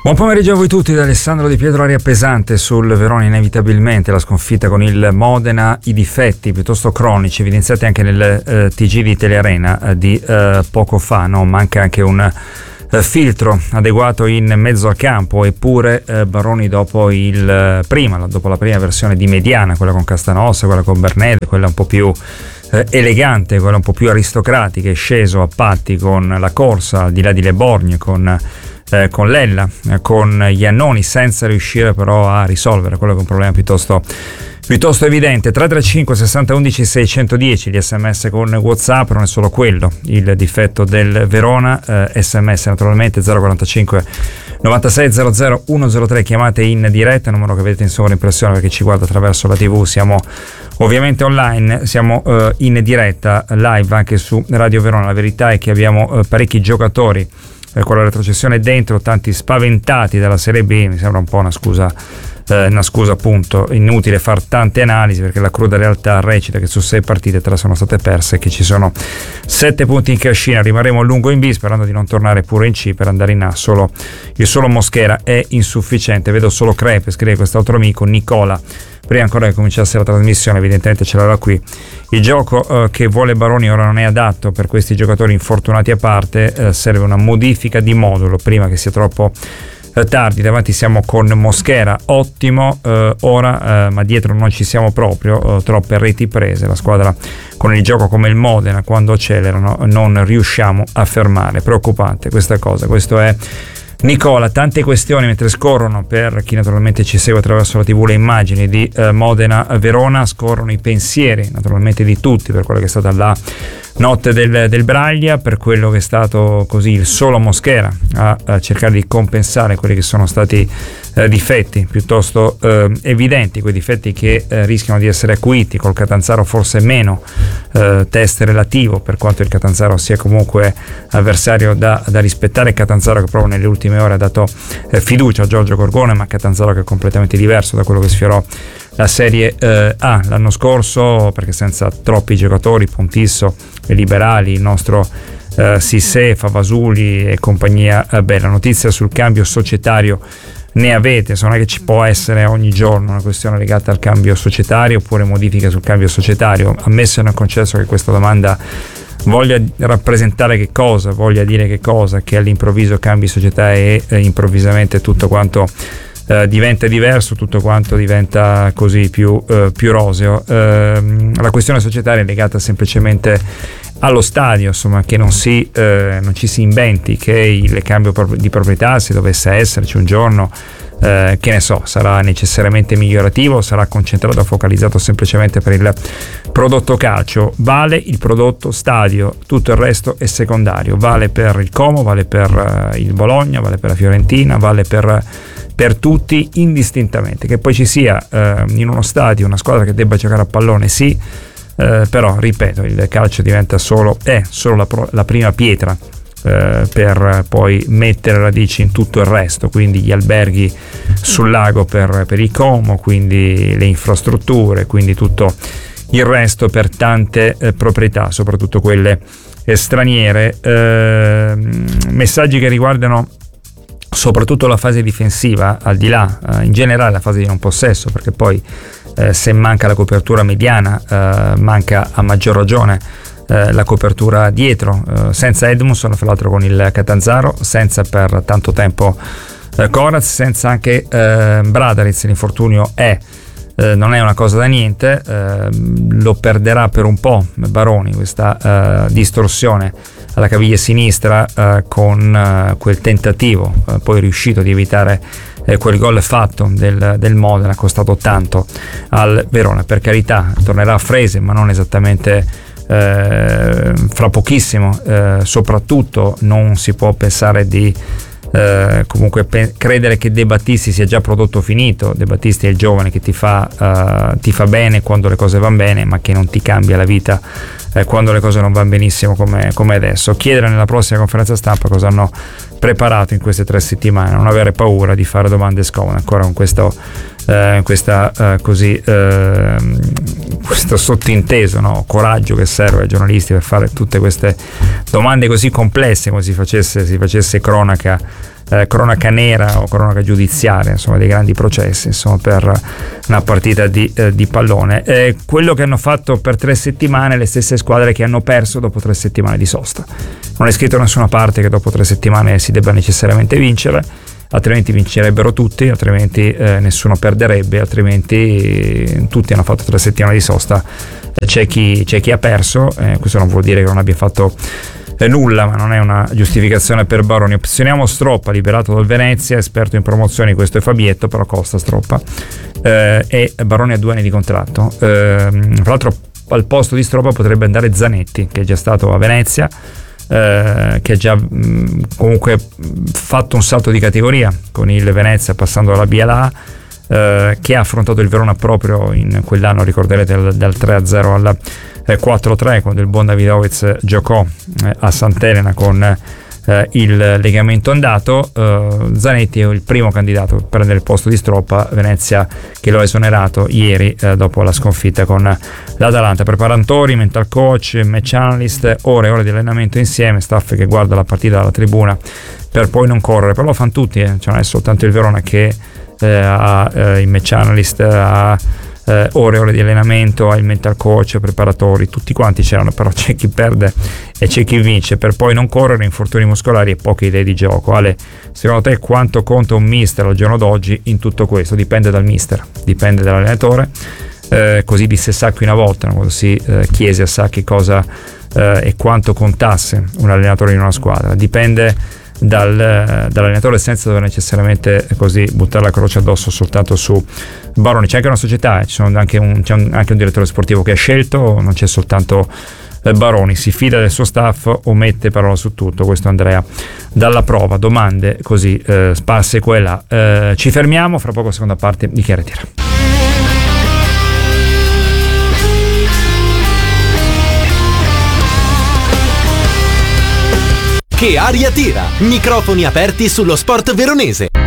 Buon pomeriggio a voi tutti da Alessandro Di Pietro. Aria pesante sul Verona, inevitabilmente la sconfitta con il Modena, i difetti piuttosto cronici evidenziati anche nel TG di Telearena di poco fa, no? Manca anche un filtro adeguato in mezzo al campo, eppure Baroni dopo la prima versione di Mediana, quella con Castanossa, quella con Bernede, quella un po' più elegante, quella un po' più aristocratica, è sceso a patti con la corsa al di là di Leborgne, con Lella, con Iannoni, senza riuscire però a risolvere quello che è un problema piuttosto evidente. 335 60 11 610 gli sms con WhatsApp. Non è solo quello il difetto del Verona, sms naturalmente 045 96 00 103, chiamate in diretta, numero che vedete in sovraimpressione per chi ci guarda attraverso la TV. Siamo ovviamente online, siamo in diretta live anche su Radio Verona. La verità è che abbiamo parecchi giocatori con la retrocessione dentro, tanti spaventati dalla Serie B. Mi sembra un po' una scusa appunto inutile far tante analisi, perché la cruda realtà recita che su 6 partite 3 sono state perse e che ci sono 7 punti in cascina. Rimarremo a lungo in B sperando di non tornare pure in C per andare in A. Il solo Mosquera è insufficiente. Vedo solo Crepe, scrive quest'altro amico Nicola. Prima ancora che cominciasse la trasmissione, evidentemente ce l'aveva qui. Il gioco che vuole Baroni ora non è adatto per questi giocatori infortunati a parte, serve una modifica di modulo prima che sia troppo tardi. Davanti siamo con Mosquera, ottimo ora, ma dietro non ci siamo proprio, troppe reti prese. La squadra con il gioco come il Modena, quando accelerano non riusciamo a fermare. Preoccupante questa cosa. Questo è Nicola. Tante questioni mentre scorrono, per chi naturalmente ci segue attraverso la TV, le immagini di Modena-Verona, scorrono i pensieri naturalmente di tutti per quello che è stata la notte del Braglia, per quello che è stato così il solo Mosquera a cercare di compensare quelli che sono stati difetti piuttosto evidenti, quei difetti che rischiano di essere acuiti col Catanzaro, forse meno test relativo, per quanto il Catanzaro sia comunque avversario da rispettare. Catanzaro che proprio nelle ultime ore ha dato fiducia a Giorgio Gorgone, ma Catanzaro che è completamente diverso da quello che sfiorò la Serie A l'anno scorso, perché senza troppi giocatori, Pontisso e Liberali, il nostro Sissé, Favasuli e compagnia bella. Notizia sul cambio societario ne avete? Non è che ci può essere ogni giorno una questione legata al cambio societario oppure modifiche sul cambio societario. Ammesso e non concesso che questa domanda voglia rappresentare che cosa, voglia dire che cosa, che all'improvviso cambi società e improvvisamente tutto quanto diventa diverso, tutto quanto diventa così più roseo. La questione societaria è legata semplicemente allo stadio, insomma, che non ci si inventi che il cambio di proprietà, se dovesse esserci un giorno, che ne so, sarà necessariamente migliorativo, sarà concentrato, focalizzato semplicemente per il prodotto calcio. Vale il prodotto stadio, tutto il resto è secondario. Vale per il Como, vale per il Bologna, vale per la Fiorentina, vale per tutti indistintamente. Che poi ci sia in uno stadio una squadra che debba giocare a pallone, sì, però ripeto, il calcio diventa solo la prima pietra per poi mettere radici in tutto il resto, quindi gli alberghi sul lago per il Como, quindi le infrastrutture, quindi tutto il resto per tante proprietà, soprattutto quelle straniere. Messaggi che riguardano soprattutto la fase difensiva, al di là in generale la fase di non possesso, perché poi se manca la copertura mediana manca a maggior ragione la copertura dietro, senza Edmundson, fra l'altro con il Catanzaro, senza per tanto tempo Coraz, senza anche Bradariz. L'infortunio non è una cosa da niente, lo perderà per un po' Baroni, questa distorsione alla caviglia sinistra con quel tentativo poi riuscito di evitare quel gol fatto del Modena, ha costato tanto al Verona. Per carità, tornerà a Frese, ma non esattamente fra pochissimo. Soprattutto non si può pensare di comunque credere che De Battisti sia già prodotto finito. De Battisti è il giovane che ti fa bene quando le cose vanno bene, ma che non ti cambia la vita quando le cose non vanno benissimo come adesso. Chiedere nella prossima conferenza stampa cosa hanno preparato in queste 3 settimane, non avere paura di fare domande scomode ancora con questa così questo sottinteso, no? Coraggio che serve ai giornalisti per fare tutte queste domande così complesse, come si facesse cronaca nera o cronaca giudiziaria, insomma, dei grandi processi, insomma, per una partita di pallone. Quello che hanno fatto per 3 settimane le stesse squadre che hanno perso dopo 3 settimane di sosta. Non è scritto da nessuna parte che dopo 3 settimane si debba necessariamente vincere, altrimenti vincerebbero tutti, altrimenti nessuno perderebbe, altrimenti tutti hanno fatto 3 settimane di sosta. C'è chi ha perso, questo non vuol dire che non abbia fatto nulla, ma non è una giustificazione per Baroni. Opzioniamo Stroppa, liberato dal Venezia, esperto in promozioni, questo è Fabietto, però costa Stroppa, e Baroni ha 2 anni di contratto. Tra l'altro al posto di Stroppa potrebbe andare Zanetti, che è già stato a Venezia, che ha già comunque fatto un salto di categoria con il Venezia passando alla BLA, che ha affrontato il Verona proprio in quell'anno, ricorderete, dal 3-0 al 4-3, quando il buon Davidovic giocò a Sant'Elena con il legamento andato. Zanetti è il primo candidato per prendere il posto di Stroppa, Venezia che lo ha esonerato ieri dopo la sconfitta con l'Atalanta. Preparatori, mental coach, match analyst, ore e ore di allenamento insieme, staff che guarda la partita dalla tribuna per poi non correre, però lo fanno tutti, cioè non è soltanto il Verona che ha i match analyst, ha ore e ore di allenamento, ha il mental coach, preparatori, tutti quanti c'erano, però c'è chi perde e c'è chi vince per poi non correre, infortuni muscolari e poche idee di gioco. Ale, secondo te quanto conta un mister al giorno d'oggi in tutto questo? Dipende dal mister, dipende dall'allenatore, così disse Sacchi una volta, quando si chiese a Sacchi cosa e quanto contasse un allenatore in una squadra. Dipende dall'allenatore, senza dover necessariamente così buttare la croce addosso soltanto su Baroni. C'è anche una società, c'è anche un direttore sportivo che ha scelto, non c'è soltanto Baroni, si fida del suo staff o mette parola su tutto. Questo Andrea dalla prova, domande così sparse qua e là. Ci fermiamo, fra poco seconda parte di Chi Tira. Che aria tira! Microfoni aperti sullo sport veronese.